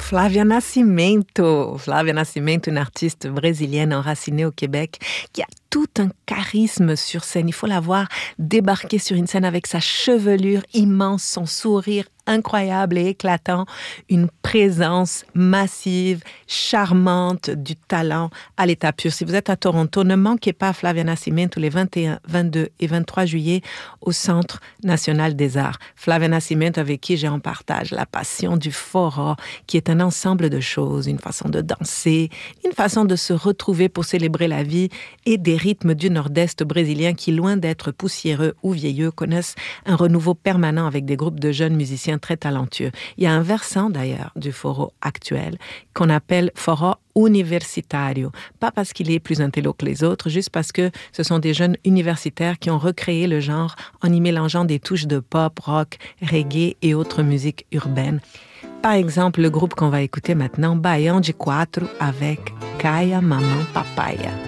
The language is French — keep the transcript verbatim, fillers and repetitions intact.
Flávia Nascimento. Flávia Nascimento, une artiste brésilienne enracinée au Québec qui a tout un charisme sur scène. Il faut la voir débarquer sur une scène avec sa chevelure immense, son sourire incroyable et éclatant, une présence massive, charmante, du talent à l'état pur. Si vous êtes à Toronto, ne manquez pas Flávia Nascimento les vingt et un, vingt-deux et vingt-trois juillet au Centre national des arts. Flávia Nascimento avec qui j'ai en partage la passion du forró, qui est un ensemble de choses, une façon de danser, une façon de se retrouver pour célébrer la vie et des rythmes du nord-est brésilien qui, loin d'être poussiéreux ou vieilleux, connaissent un renouveau permanent avec des groupes de jeunes musiciens très talentueux. Il y a un versant d'ailleurs du forró actuel qu'on appelle forró universitario. Pas parce qu'il est plus intello que les autres, juste parce que ce sont des jeunes universitaires qui ont recréé le genre en y mélangeant des touches de pop, rock, reggae et autres musiques urbaines. Par exemple, le groupe qu'on va écouter maintenant, Baião de Quatro avec Kaya Mamão Papaya.